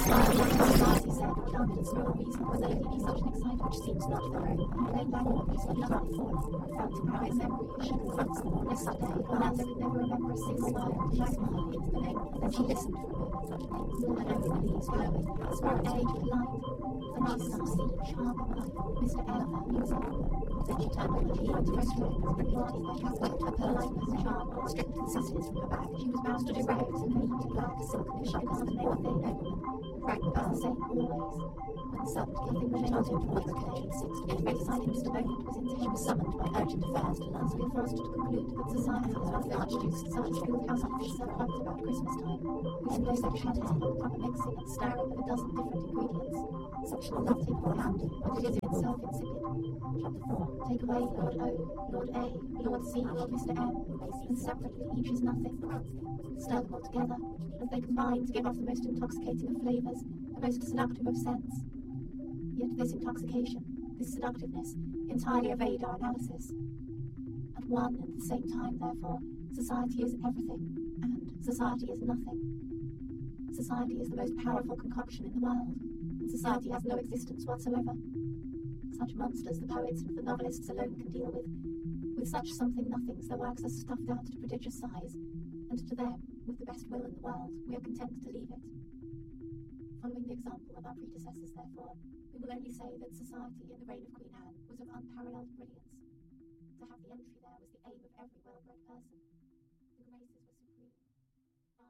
Society said, done it, it's no reason for there to be such an excitement which seems not there. They back up, it's not nothing for us. Felt surprise every issue and crux. This day, Amanda could never remember a single word. Like behind into the name, then she listened for a bit. And over the leaves glowing, the spirit age with light. The nice summer sea, sharp and light. Mr. Elephant music. Then she turned over the key to rest her with repeating the calculated her politeness, charm, strict consistency from her back. She was bound to do rags and neat and black, silkish, like a name of their nobleman. Frank does the same always. When the servant gave him the name of him on occasion sixth, if bedside Mr. Beaumont was in, he was summoned by urgent affairs to Lance. We are forced to conclude that society, as well as the Archduke's Salzfield house office, served about Christmas time. We have no section to take proper mixing and stirring of a dozen different ingredients. Sectional love take all out, but it is in itself insipid. Chapter 4. Take away Lord O, Lord A, Lord C, Mr. M, and separately each is nothing. Stir them all together, as they combine to give off the most intoxicating of flavours, the most seductive of scents. Yet this intoxication, this seductiveness, entirely evade our analysis. At one and the same time, therefore, society is everything, and society is nothing. Society is the most powerful concoction in the world, and society has no existence whatsoever. Such monsters the poets and the novelists alone can deal with. With such something-nothings, their works are stuffed out to prodigious size, and to them, with the best will in the world, we are content to leave it. Following the example of our predecessors, therefore, we will only say that society in the reign of Queen Anne was of unparalleled brilliance. To have the entry there was the aim of every well-bred person.